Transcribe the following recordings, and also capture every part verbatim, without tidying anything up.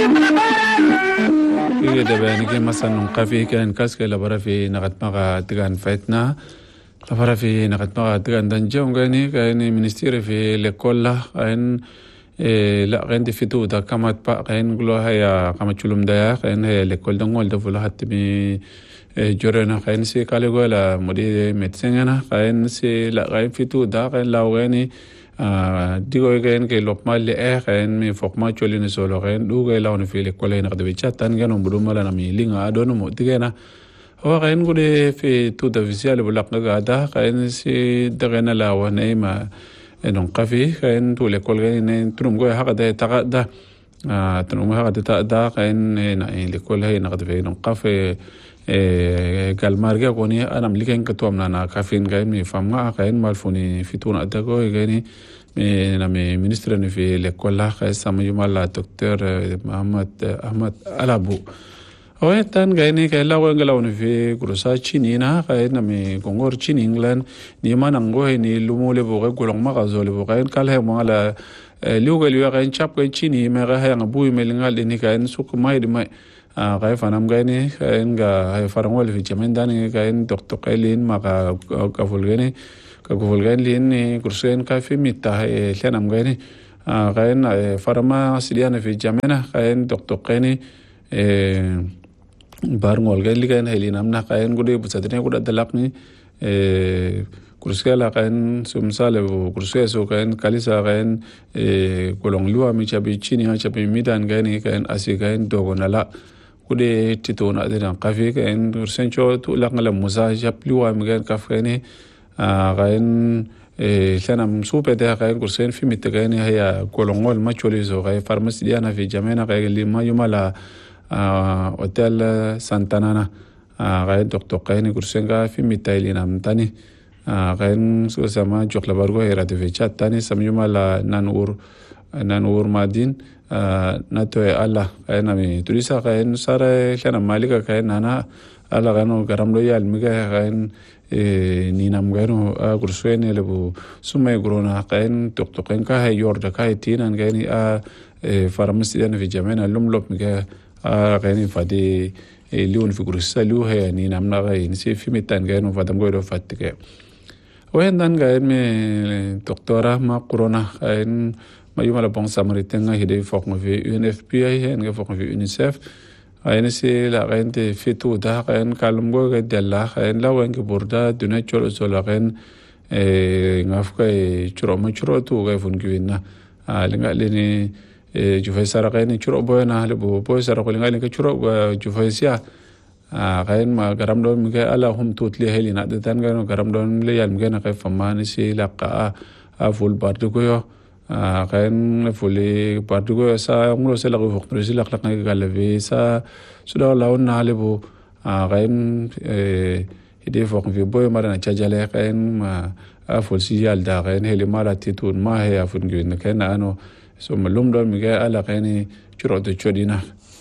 إذا بانك مثلا قفي كان كاسك لبرا في نقد مغا تغان فايتنا لبرا في نقد مغا تغان دنجون غاني كان منستير في لكولا كان لا غندي في تودا كما با كان غلو هيا كما تشلم دايا كان هي لكول دنگول دفل حتى بي جورنا كان سي كالغولا مودي ميدسينا كان سي لا غين في تودا كان لاو غاني digo gen ke lokmal le e gen mi fokma choli ni solo gen du ge lawn fi le kole na de chatan gen on buduma la mi linga adonu mo digena o gen gude fi tu da visual bu laq ga da gen si de gen la wa ne ma enon qafi gen tu le kol gen ne trum go ha da ta da trum ha da ta da gen na le kol he na de non qafi gal marga goni anam liken ka tom na kafin gen mi famga gen malfuni fituna da go gen mi na mi ministre ni fi lekola ka sama yumala docteur Mohamed Ahmed Alabu o tan gen ka la go ngala ni fi grusa chini na ka na mi gongor chini England ni manango ni lumule bo go long ma ga zole bo gen kal he mo ala lugal yo gen chap gen chini me ga ha ngabu me lingal ni ka en suk mai di mai غايف أنا مغني كأن غا فرنول في جمين داني كأن دكتور قيلين ما كا كفولغني كفولغني لين كرسين كافي ميتا لين مغني كأن فرما سليان في جمينة كأن دكتور قيني بارنول قيل كأن هلين أمنا كأن قدي بتدري قد دلقني كرسيلا كأن سمسالة وكرسيلا سو كأن كاليسا كأن كولون لوا ميشابي تشيني ميشابي ميدان كأن كأن أسي كأن دوغونالا kude tito na de kafe ka en sencho tu la ngala musa japluwa migan kafe ne ga en sanam supe de ga en kursen fi mitga ne haya kolongol macholi zo ga pharmacy diana fi jamena ga li ma yumala hotel santanana ga doctor qaini kursen ga fi mitailina mtani ga en so sama jokla bargo era de chat tani sam yumala nanur nanur madin nato ala kaina mi turisa kain sare kana malika kain nana ala gano garamlo yal miga kain ni nam gano kursuene lebu sumay grona kain toktoken ka hay yorda kai tinan gani a pharmacy dan fi jamena lumlop miga kain fadi liun fi kursa lu hay ni nam na kain si fi mitan gano fadam godo fatike wen dan gain me doktora ma corona kain ma yumala bon samaritain hide fok fi U N F P A hen ga fok fi UNICEF ayne se la rente fitu da ren kalum go ga dalla hen la wen ke burda duna cholo solo ren e ngafka e churo ma churo tu ga fun gwina alinga leni e ju fay sara ren churo boyna le bo boy sara ko linga linga churo ju fay sia a ren ma garam do mi ga ala hum tut le helina de tan ga garam do le yal mi ga na ka famani se la ka a ful bardu ko yo كان فولي بارتوغو سا عمره سلا غو فقر سلا خلق نغالفي سا سلا لاون نالبو كان هدي فوق في بوي مارنا تشاجالي كان ما افول سيال دا كان هلي مالا تيتون ما هي افون غين كان انو ثم لوم دو ميغا الا كان چرو دو چودينا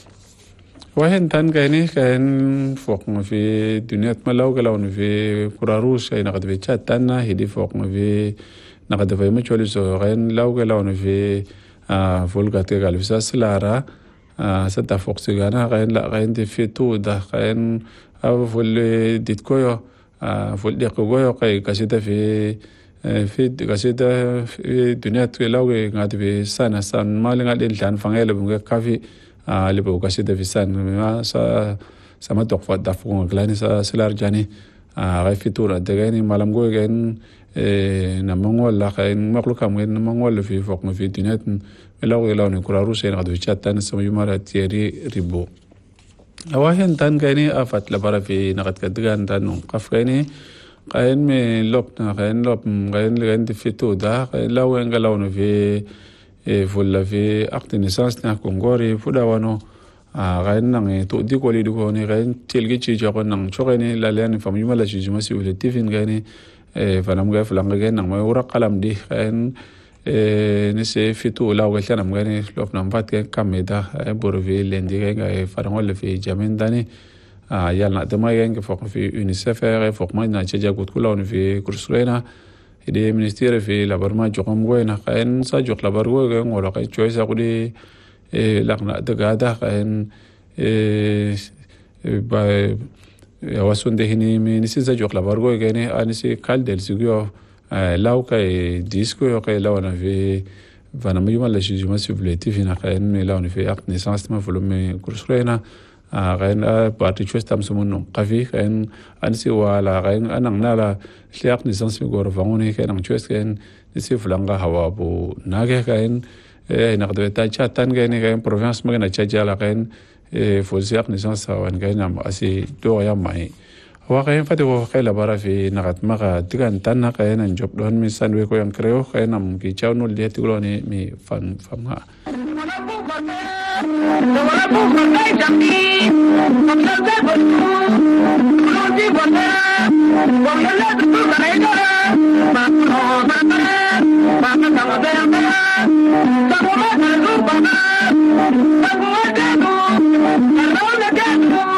وهن تان كان كان فوق في دنيا ملاو كلاون في كراروس كان قد في تشاتنا هدي فوق في نقد في مشوال سوغين لو قالوا في فولغات قال في سلارا ستا فوق سيغانا غين لا غين دي في تو ده غين او فول ديت كويو فول دي كويو كاي كاسيتا في في كاسيتا في دنيا لو غات في سنه سان مال غاد لان فانيل بو كافي اللي بو كاسيتا في سان ما سا سما توقف دافون غلاني سلار جاني غاي في تور دغاني مالام غو غين na mangol la kain maklu kam gen mangol fi fok ma fi dinet melaw ilaw ni kuraru sen gadu chatan sama yumara tieri ribo awahen tan gani afat la bara fi nagat kadgan tan qaf gani kain me lop na kain lop kain len fi to da law ngalaw no fi fulla fi aqti nisans na kongori fuda wano kain nang to di ko li du ko ni kain tilgi chi jo nang chogani la len fam yumala chi juma si ule tifin gani فنام غاف لانغ غين نام ورا قلم دي ان نسي فيتو لا وغل نام غني لوف نام فات كاميدا بورفي لندي غاي فرانول في جامين داني يالنا دما غين فوق في يونيسيف فوق ما ناجا غوت كلون في كورسرينا هدي منستير في لابرما جوم غوينا كاين سا جوك لابرغو غين ولا كاي تشويسا غدي laqna dagada kain ba wasunde hini minisi za jokla bargo gene anisi kaldel sigyo law kay disco yo kay law na fi vana mujuma la jugement supplétif ina kain me law na fi acte naissance ma volume kursrena kain parti chwestam sumun qafi kain anisi wala kain anang nala liaq naissance mi gor vangoni kain ang chwes kain nisi flanga hawa bu nage kain ina qadwe ta chatan kain kain province magana chajala kain فوزيق نسانس وان كاين اسي دو يا ماي هو كاين فتو خيلا برا في نغت مغا دغان تان كاين نجوب دون مي سانوي كو ينكريو كاين ام كي تشاونو لي تغلوني مي فان فما Bye.